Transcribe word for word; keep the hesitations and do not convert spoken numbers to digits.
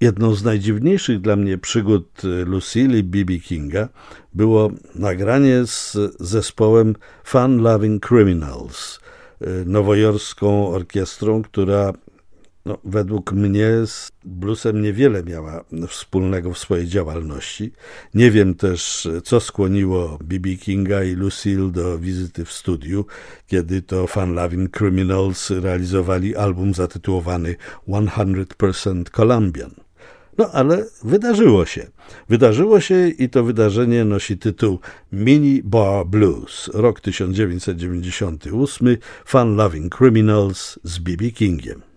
Jedną z najdziwniejszych dla mnie przygód Lucille i B B Kinga było nagranie z zespołem Fun Loving Criminals, nowojorską orkiestrą, która no, według mnie z bluesem niewiele miała wspólnego w swojej działalności. Nie wiem też, co skłoniło B B Kinga i Lucille do wizyty w studiu, kiedy to Fun Loving Criminals realizowali album zatytułowany sto procent Colombian. No ale wydarzyło się. Wydarzyło się i to wydarzenie nosi tytuł Mini Bar Blues, rok tysiąc dziewięćset dziewięćdziesiąty ósmy, Fun Loving Criminals z B B Kingiem.